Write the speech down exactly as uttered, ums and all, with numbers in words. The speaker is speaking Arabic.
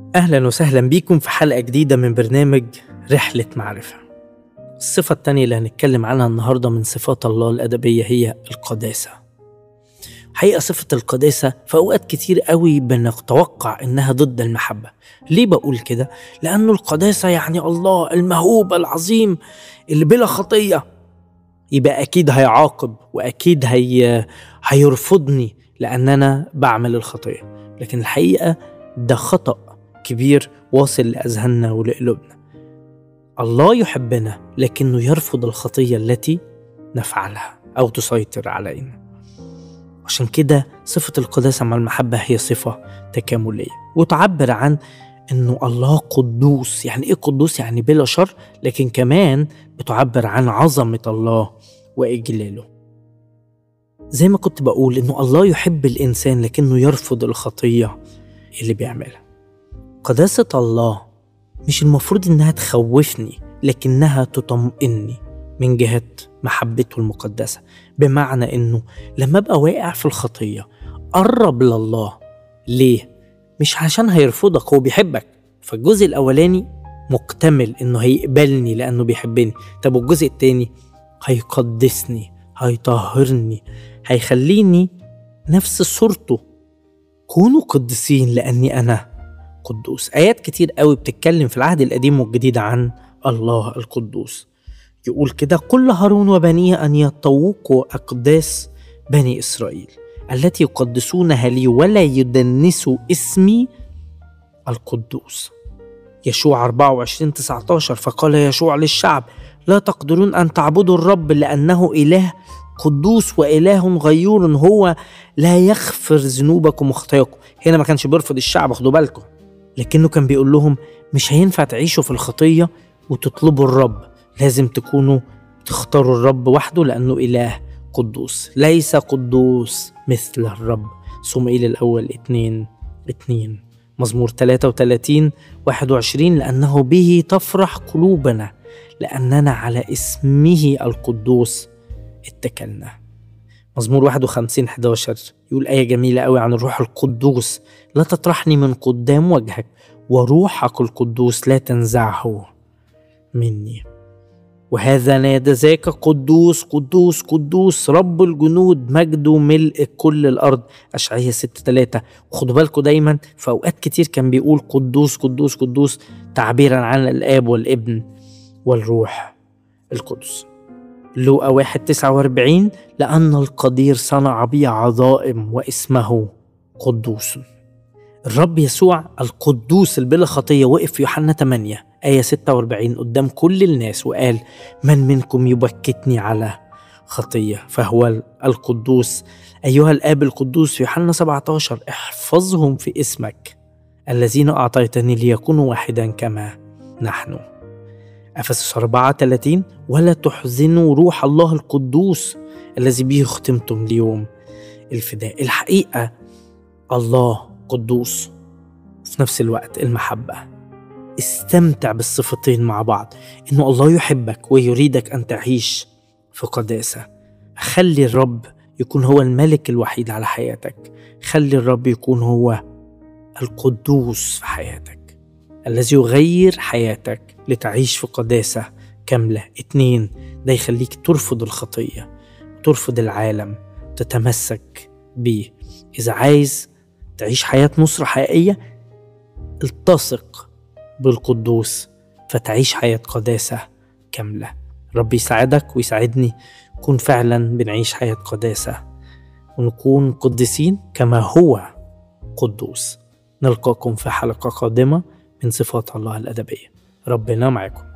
أهلا وسهلا بيكم في حلقة جديدة من برنامج رحلة معرفة. الصفة التانية اللي هنتكلم عنها النهاردة من صفات الله الأدبية هي القداسة. حقيقة صفة القداسة في أوقات كتير قوي بنتوقع إنها ضد المحبة. ليه بقول كده؟ لأنه القداسة يعني الله المهوب العظيم اللي بلا خطية، يبقى أكيد هيعاقب وأكيد هي... هيرفضني لأن أنا بعمل الخطية. لكن الحقيقة ده خطأ كبير واصل لأذهاننا ولقلوبنا. الله يحبنا لكنه يرفض الخطية التي نفعلها أو تسيطر علينا. عشان كده صفة القداسة مع المحبة هي صفة تكاملية، وتعبر عن إنه الله قدوس. يعني إيه قدوس؟ يعني بلا شر، لكن كمان بتعبر عن عظمة الله وإجلاله. زي ما كنت بقول إنه الله يحب الإنسان لكنه يرفض الخطية اللي بيعملها. قداسة الله مش المفروض إنها تخوفني، لكنها تطمئني من جهة محبته المقدسة. بمعنى إنه لما أبقى واقع في الخطية قرب لله. ليه؟ مش عشان هيرفضك، هو بيحبك. فالجزء الأولاني مكتمل إنه هيقبلني لأنه بيحبني. طب والجزء التاني هيقدسني، هيطهرني، هيخليني نفس صورته. كونوا قدسين لأني أنا قدوس. آيات كتير قوي بتتكلم في العهد القديم والجديد عن الله القدوس. يقول كده: قل هارون وبنيه أن يطوقوا أقداس بني إسرائيل التي يقدسونها لي ولا يدنسوا اسمي القدوس. يشوع أربعة وعشرين تسعة عشر: فقال يشوع للشعب: لا تقدرون أن تعبدوا الرب لأنه إله قدوس وإله غيور، هو لا يغفر ذنوبكم وخطاياكم. هنا ما كانش بيرفض الشعب، خدوا بالكم، لكنه كان بيقول لهم مش هينفع تعيشوا في الخطية وتطلبوا الرب، لازم تكونوا تختاروا الرب وحده لأنه إله قدوس. ليس قدوس مثل الرب. صموئيل الأول اتنين اتنين. مزمور ثلاثة وثلاثين واحد وعشرين: لأنه به تفرح قلوبنا لأننا على اسمه القدوس اتكلنا. مزمور واحد وخمسين واحد عشر يقول آية جميلة قوي عن الروح القدوس: لا تطرحني من قدام وجهك وروحك القدوس لا تنزعه مني. وهذا نادى ذاك: قدوس قدوس قدوس رب الجنود، مجده ملء كل الأرض. أشعياء ستة ثلاثة. وخدوا بالكم دايما في أوقات كتير كان بيقول قدوس قدوس قدوس تعبيرا عن الآب والابن والروح القدس. لوقا واحد تسعة وأربعين: لأن القدير صنع بي عظائم واسمه قدوس. الرب يسوع القدوس البلا خطية وقف في يوحنا ثمانية آية ستة وأربعين قدام كل الناس وقال: من منكم يبكتني على خطية فهو القدوس. أيها الآب القدوس في يوحنا سبعة عشر: احفظهم في اسمك الذين أعطيتني ليكونوا واحدا كما نحن. أفسس أربعة ثلاثين: ولا تحزنوا روح الله القدوس الذي به ختمتم ليوم الفداء. الحقيقة الله قدوس في نفس الوقت المحبة. استمتع بالصفتين مع بعض، إنه الله يحبك ويريدك أن تعيش في قداسة. خلي الرب يكون هو الملك الوحيد على حياتك. خلي الرب يكون هو القدوس في حياتك الذي يغير حياتك لتعيش في قداسة كاملة. اتنين، ده يخليك ترفض الخطية، ترفض العالم، تتمسك بيه. إذا عايز تعيش حياة نصرة حقيقية، التصق بالقدوس فتعيش حياة قداسة كاملة. ربي يساعدك ويساعدني نكون فعلا بنعيش حياة قداسة ونكون قدسين كما هو قدوس. نلقاكم في حلقة قادمة من صفات الله الأدبية. ربنا معكم.